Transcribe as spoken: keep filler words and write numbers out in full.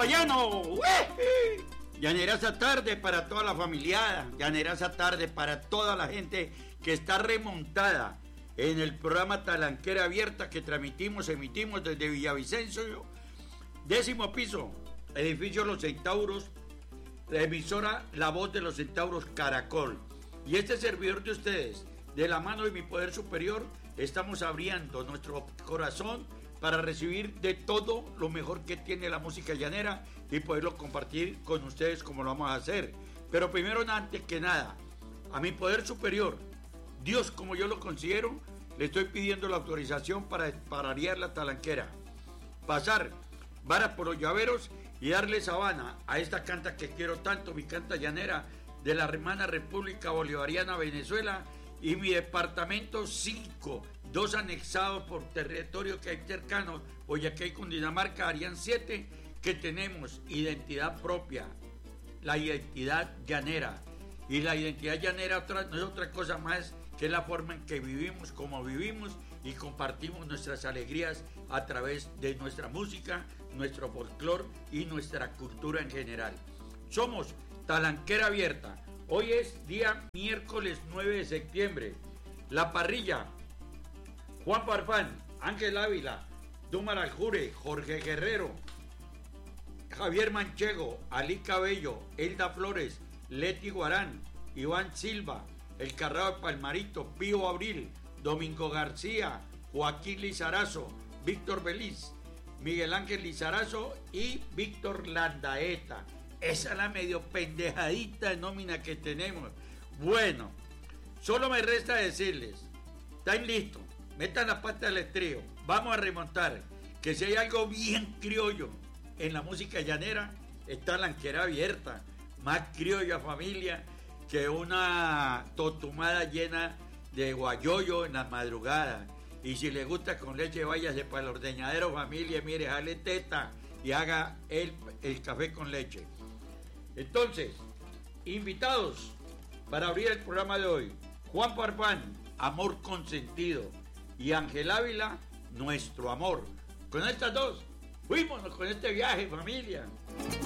payano. ¡Ué! Llaneraza tarde para toda la familiada, llaneraza tarde para toda la gente que está remontada en el programa Talanquera Abierta que transmitimos, emitimos desde Villavicencio, décimo piso, edificio Los Centauros, la emisora La Voz de los Centauros Caracol. Y este servidor de ustedes, de la mano de mi poder superior, estamos abriendo nuestro corazón para recibir de todo lo mejor que tiene la música llanera y poderlo compartir con ustedes como lo vamos a hacer. Pero primero, antes que nada, a mi poder superior, Dios como yo lo considero, le estoy pidiendo la autorización para pararear la talanquera, pasar varas por los llaveros y darle sabana a esta canta que quiero tanto, mi canta llanera de la hermana República Bolivariana Venezuela y mi departamento cinco, dos anexados por territorio que hay cercanos, Boyacá y Cundinamarca, harían siete, que tenemos identidad propia, la identidad llanera. Y la identidad llanera otra, no es otra cosa más que la forma en que vivimos, como vivimos y compartimos nuestras alegrías a través de nuestra música, nuestro folclor y nuestra cultura en general. Somos Talanquera Abierta. Hoy es día miércoles nueve de septiembre. La parrilla: Juan Farfán, Ángel Ávila, Dumar Aljure, Jorge Guerrero, Javier Manchego, Ali Cabello, Elda Flores, Leti Guarán, Iván Silva, El Carrao de Palmarito, Pío Abril, Domingo García, Joaquín Lizarazo, Víctor Beliz, Miguel Ángel Lizarazo y Víctor Landaeta. Esa es la medio pendejadita de nómina que tenemos. Bueno, solo me resta decirles, ¿están listos? Metan la pata del estrío, vamos a remontar, que si hay algo bien criollo en la música llanera, está Talanquera Abierta, más criolla familia que una totumada llena de guayoyo en las madrugadas. Y si le gusta con leche, váyase para el ordeñadero familia, mire, jale teta y haga el, el café con leche. Entonces, invitados para abrir el programa de hoy, Juan Farfán, Amor Consentido, y Ángel Ávila, Nuestro Amor. Con estas dos, fuímonos con este viaje, familia.